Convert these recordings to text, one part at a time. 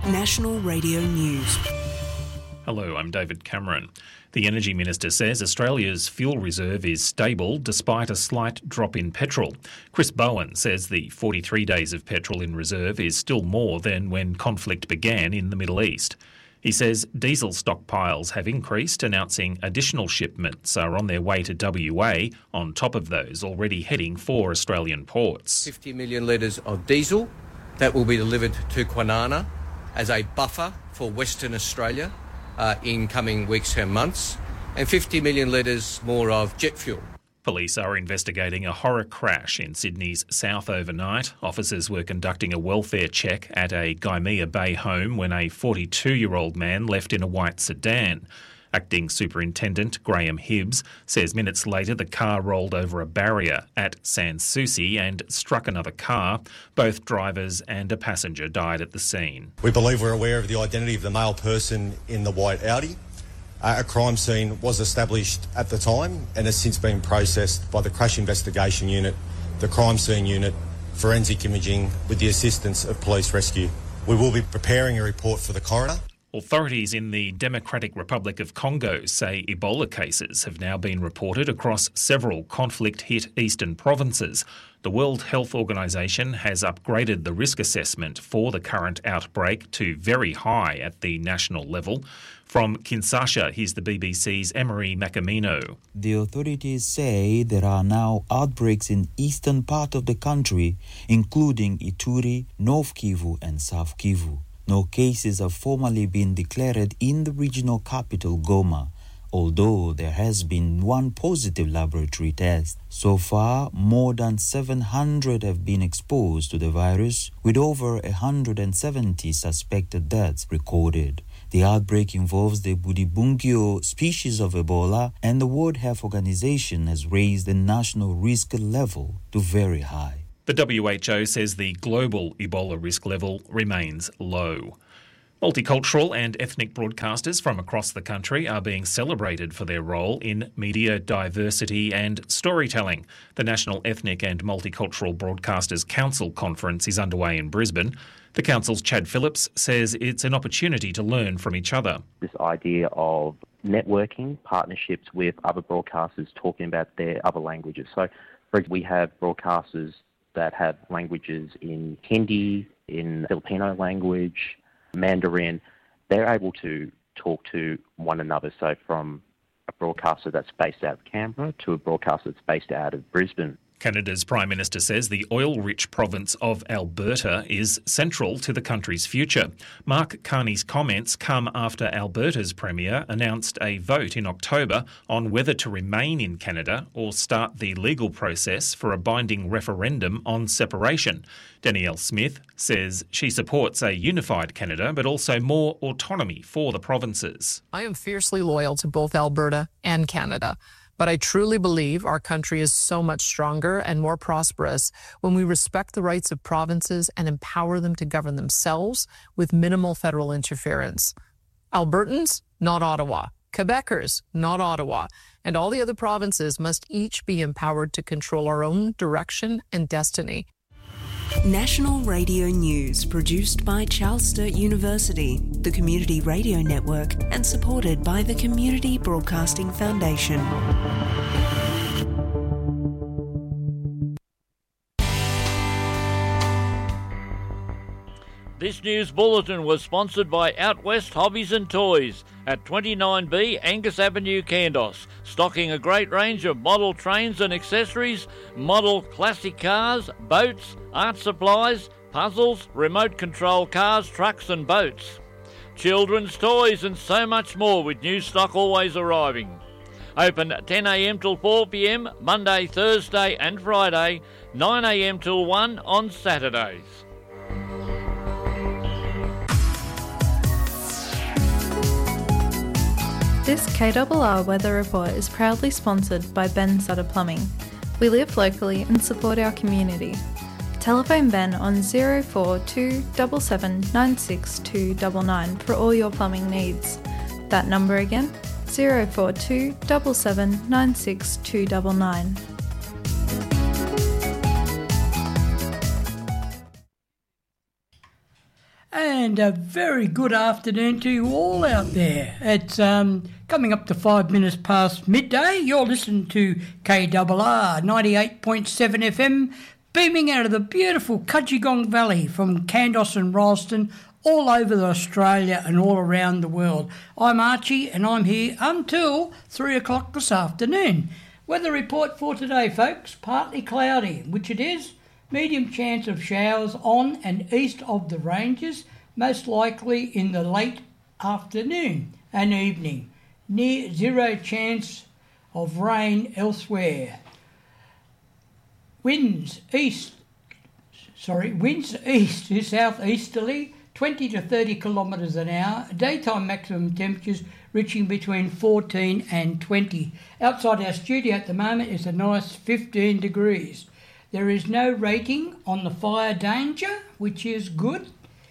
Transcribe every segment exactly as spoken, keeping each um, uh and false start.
National Radio News. Hello, I'm David Cameron. The Energy Minister says Australia's fuel reserve is stable despite a slight drop in petrol. Chris Bowen says the forty-three days of petrol in reserve is still more than when conflict began in the Middle East. He says diesel stockpiles have increased, announcing additional shipments are on their way to W A on top of those already heading for Australian ports. fifty million litres of diesel that will be delivered to Kwinana as a buffer for Western Australia uh, in coming weeks and months, and fifty million litres more of jet fuel. Police are investigating a horror crash in Sydney's south overnight. Officers were conducting a welfare check at a Gymea Bay home when a forty-two-year-old man left in a white sedan. Acting Superintendent Graham Hibbs says minutes later the car rolled over a barrier at Sans Souci and struck another car. Both drivers and a passenger died at the scene. We believe we're aware of the identity of the male person in the white Audi. Uh, a crime scene was established at the time and has since been processed by the Crash Investigation Unit, the Crime Scene Unit, Forensic Imaging with the assistance of Police Rescue. We will be preparing a report for the coroner. Authorities in the Democratic Republic of Congo say Ebola cases have now been reported across several conflict-hit eastern provinces. The World Health Organization has upgraded the risk assessment for the current outbreak to very high at the national level. From Kinshasa, here's the B B C's Emery Macamino. The authorities say there are now outbreaks in eastern part of the country, including Ituri, North Kivu and South Kivu. No cases have formally been declared in the regional capital, Goma, although there has been one positive laboratory test. So far, more than seven hundred have been exposed to the virus, with over one hundred seventy suspected deaths recorded. The outbreak involves the Budibungyo species of Ebola, and the World Health Organization has raised the national risk level to very high. The W H O says the global Ebola risk level remains low. Multicultural and ethnic broadcasters from across the country are being celebrated for their role in media diversity and storytelling. The National Ethnic and Multicultural Broadcasters Council conference is underway in Brisbane. The council's Chad Phillips says it's an opportunity to learn from each other. This idea of networking, partnerships with other broadcasters talking about their other languages. So, for example, we have broadcasters that have languages in Hindi, in Filipino language, Mandarin. They're able to talk to one another. So from a broadcaster that's based out of Canberra to a broadcaster that's based out of Brisbane. Canada's Prime Minister says the oil-rich province of Alberta is central to the country's future. Mark Carney's comments come after Alberta's Premier announced a vote in October on whether to remain in Canada or start the legal process for a binding referendum on separation. Danielle Smith says she supports a unified Canada but also more autonomy for the provinces. I am fiercely loyal to both Alberta and Canada. But I truly believe our country is so much stronger and more prosperous when we respect the rights of provinces and empower them to govern themselves with minimal federal interference. Albertans, not Ottawa. Quebecers, not Ottawa. And all the other provinces must each be empowered to control our own direction and destiny. National Radio News, produced by Charles Sturt University, the Community Radio Network, and supported by the Community Broadcasting Foundation. This news bulletin was sponsored by Out West Hobbies and Toys at twenty-nine B Angus Avenue, Kandos, stocking a great range of model trains and accessories, model classic cars, boats, art supplies, puzzles, remote control cars, trucks and boats, children's toys and so much more, with new stock always arriving. Open ten a m till four p m Monday, Thursday and Friday, nine a m till one on Saturdays. This K R R Weather Report is proudly sponsored by Ben Sutter Plumbing. We live locally and support our community. Telephone Ben on zero four two seven seven nine six two nine nine for all your plumbing needs. That number again, zero four two seven seven nine six two nine nine. And a very good afternoon to you all out there. It's um, coming up to five minutes past midday. You're listening to K R R ninety-eight point seven F M, beaming out of the beautiful Cudgegong Valley from Kandos and Ralston, all over Australia and all around the world. I'm Archie and I'm here until three o'clock this afternoon. Weather report for today, folks. Partly cloudy, which it is. Medium chance of showers on and east of the ranges, most likely in the late afternoon and evening. Near zero chance of rain elsewhere. Winds east, sorry, winds east to southeasterly, twenty to thirty kilometres an hour. Daytime maximum temperatures reaching between fourteen and twenty. Outside our studio at the moment is a nice fifteen degrees. There is no rating on the fire danger, which is good.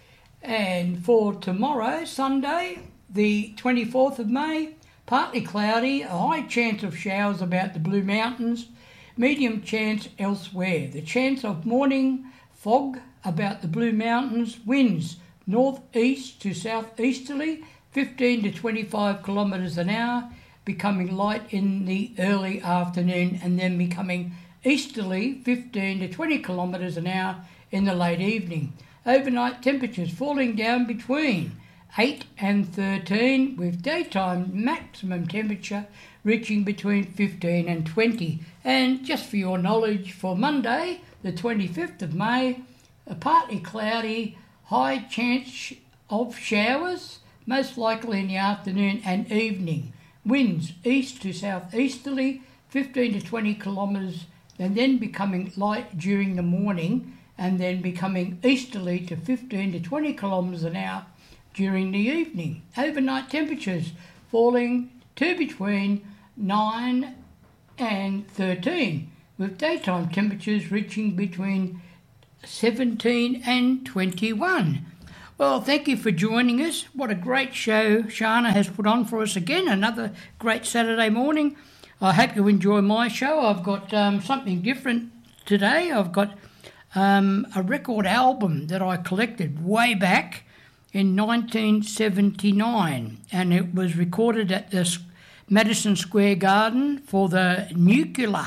And for tomorrow, Sunday, the twenty-fourth of May, partly cloudy, a high chance of showers about the Blue Mountains, medium chance elsewhere. The chance of morning fog about the Blue Mountains, winds northeast to southeasterly, fifteen to twenty-five kilometres an hour, becoming light in the early afternoon and then becoming easterly, fifteen to twenty kilometres an hour in the late evening. Overnight temperatures falling down between eight and thirteen, with daytime maximum temperature reaching between fifteen and twenty. And just for your knowledge, for Monday, the twenty-fifth of May, a partly cloudy, high chance of showers, most likely in the afternoon and evening. Winds east to southeasterly, fifteen to twenty kilometres, and then becoming light during the morning, and then becoming easterly to fifteen to twenty kilometres an hour during the evening. Overnight temperatures falling to between nine and thirteen, with daytime temperatures reaching between seventeen and twenty-one. Well, thank you for joining us. What a great show Shana has put on for us again. Another great Saturday morning. I hope you enjoy my show. I've got um, something different today. I've got um, a record album that I collected way back in nineteen seventy-nine, and it was recorded at the Madison Square Garden for the Nuclear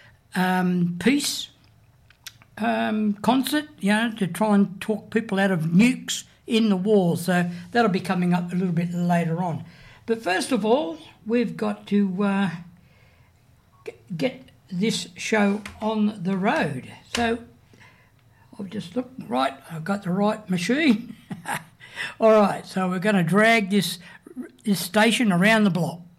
um, Peace um, concert, you know, to try and talk people out of nukes in the war. So that'll be coming up a little bit later on. But first of all, we've got to Uh, get this show on the road. So I've just looked right, I've got the right machine. All right, so we're going to drag this this station around the block.